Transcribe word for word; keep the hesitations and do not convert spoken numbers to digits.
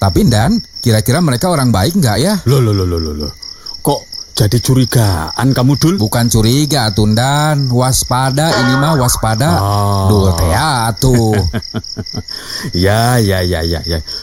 Tapi Dan, kira-kira mereka orang baik nggak ya? Loh, loh, loh, loh, loh. Kok jadi curigaan kamu, Dul? Bukan curiga, Tundan. Waspada, ini mah waspada. Oh. Dul teh atuh. Ya, ya, ya, ya, ya.